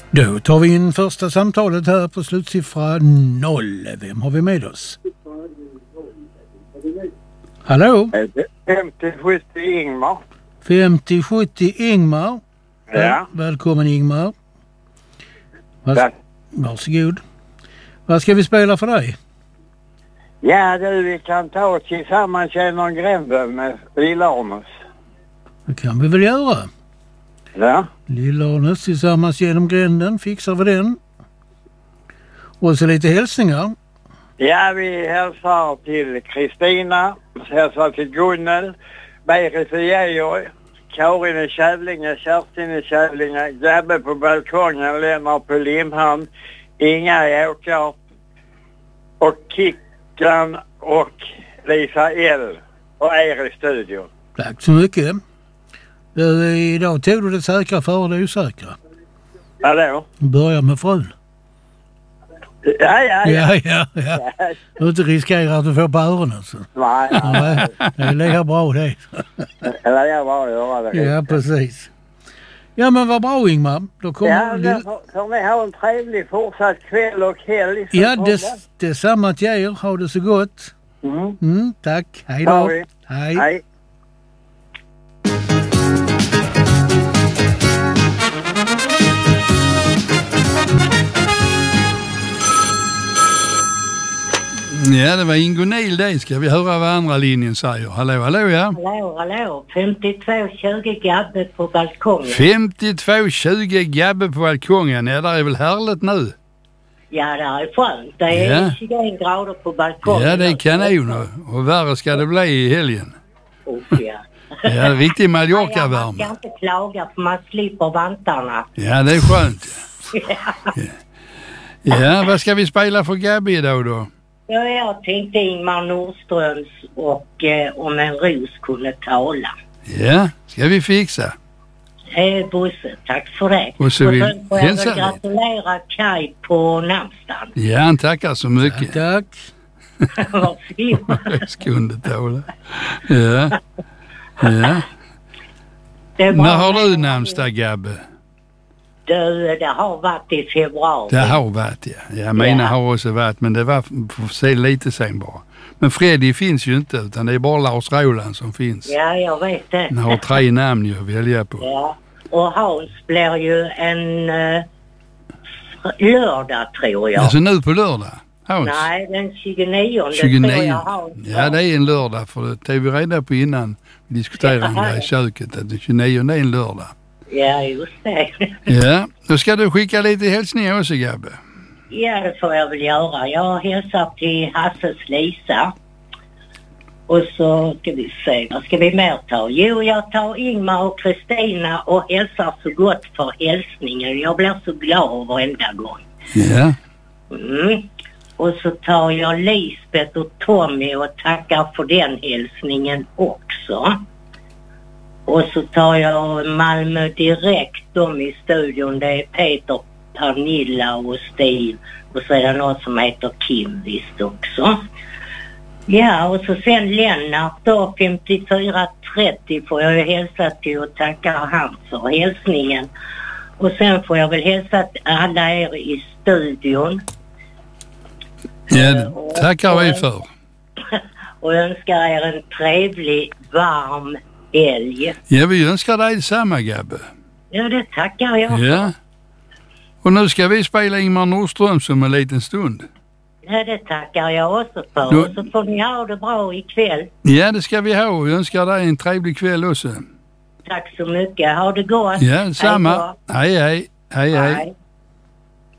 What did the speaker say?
Då tar vi in första samtalet här på slutsiffra 0. Vem har vi med oss? Hallå? 50-70 Ingmar. 50-70 Ingmar. Ja. Välkommen Ingmar. Varsågod. Vad ska vi spela för dig? Ja du, vi kan ta tillsammans genom gränden med Lilla-Arnes. Det kan vi väl göra. Ja. Lilla-Arnes tillsammans genom gränden, fixar vi den. Och så lite hälsningar. Ja, vi hälsar till Kristina, hälsar till Gunnel, Berit och Georg, Karin i Kävlinge, Kerstin i Kävlinge, Gabbe på balkongen, Lennart på Limhamn, Inga i Åkarp och Kickan och Lisa L och er i studion. Tack så mycket. Idag tog du det säkra före det osäkra. Hallå? Börja med frun. Ja. Ja. Du inte riskerar att du får på öronen. Så. Nej. Det är lika bra det. Eller jag bara göra det. Ja, precis. Ja, men vad bra Ingmar. Då kommer får ni ha en trevlig fortsatt kväll och helg. Ja, detsamma till er. Ha det så gott. Tack. Hej då. Hej. Ja, det var Ingo Nil det. Ska vi höra vad andra linjen säger? Hallå, ja. Hallå. 52-20 Gabbe på balkongen. 52-20 Gabbe på balkongen. Ja, det är väl härligt nu? Ja, det är skönt. Det är 21 grader på balkongen. Ja, det är kanon. Och värre ska det bli i helgen. Ja. Ja, riktig Mallorca-värme. Man ska inte klaga för man slipper vantarna. Ja, det är skönt. Ja, vad ska vi spela för Gabbe idag då? Ja, jag tänkte Ingmar Nordströms och om en ros kunde tala. Ja, ska vi fixa. Bosse, tack för det. Och så vill får jag väl gratulera Kai på namnsdagen. Ja, han tackar så mycket. Tack. Varsågod. Kunde tala. Ja. När har du namnsdag, Gabbe? Det har varit i februari. Det har varit, ja. Jag menar har också varit, men det var för se lite sen bara. Men Freddy finns ju inte, utan det är bara Lars Roland som finns. Ja, jag vet det. Han har 3 namn ju att välja på. Ja, och Hans blir ju en lördag tror jag. Alltså nu på lördag? Hans? Nej, den 29. 29. Tror jag Hans. Ja, det är en lördag, för det tog vi reda på innan vi diskuterade i köket, att den 29 är en lördag. Ja, just det. Ja, då ska du skicka lite hälsningar också, Gabbe. Ja, det får jag väl göra. Jag hälsar till Hasses Lisa. Och så ska vi se, vad ska vi mer ta? Jo, jag tar Ingmar och Kristina och hälsar så gott för hälsningen. Jag blir så glad varenda gång. Ja. Och så tar jag Lisbeth och Tommy och tackar för den hälsningen också. Och så tar jag Malmö direkt, de i studion. Det är Peter, Pernilla och Stil. Och så är det någon som heter Kim visst också. Ja, och så sen Lennart då, 5430 får jag hälsa till och tacka han för hälsningen. Och sen får jag väl hälsa till alla er i studion. Ja, tackar vi för. Och önskar er en trevlig, varm helg. Ja, vi önskar dig detsamma, Gabbe. Ja, det tackar jag. Ja. Och nu ska vi spela Ingmar Nordström som en liten stund. Ja, det tackar jag också för. Och så får ni ha det bra ikväll. Ja, det ska vi ha. Vi önskar dig en trevlig kväll också. Tack så mycket. Ha det gott. Ja, detsamma. Hej.